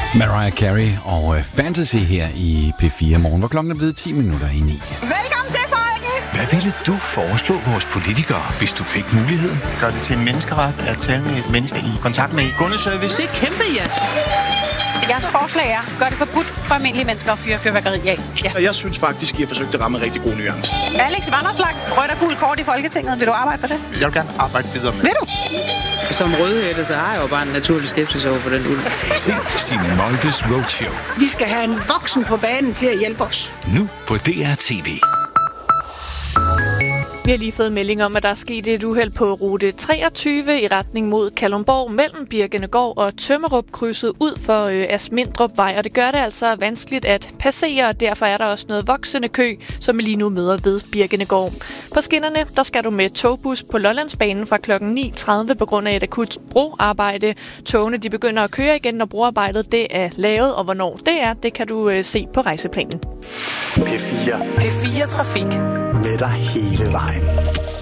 Mariah Carey og Fantasy her i P4 Morgen, hvor klokken er blevet 10 minutter i 9. Velkommen til, folkens! Hvad ville du foreslå vores politikere, hvis du fik muligheden? Gør det til en menneskeret at tale med et menneske i kontakt med kundeservice? Det er kæmpe, ja! Jeres forslag er, gør det forbudt for almindelige mennesker at fyre fyrværkeri af. Ja. Og jeg synes faktisk, I har forsøgt at ramme en rigtig god nuance. Alex Vanopslagh, rødt og gul kort i Folketinget. Vil du arbejde for det? Jeg vil gerne arbejde videre med. Vil du? Som rødhætte, så har jeg jo bare en naturlig skepsis over for den ulv. Se Signe Moldes Roadshow. Vi skal have en voksen på banen til at hjælpe os. Nu på DRTV. Vi har lige fået melding om, at der er sket et uheld på rute 23 i retning mod Kalundborg mellem Birkenegård og Tømmerup-krydset ud for Asmindrupvej, og det gør det altså vanskeligt at passere, og derfor er der også noget voksende kø, som vi lige nu møder ved Birkenegård. På skinnerne, der skal du med togbus på Lollandsbanen fra kl. 9.30 på grund af et akut broarbejde. Togene de begynder at køre igen, når broarbejdet det er lavet, og hvornår det er, det kan du se på rejseplanen. P4 Trafik. Med dig hele vejen.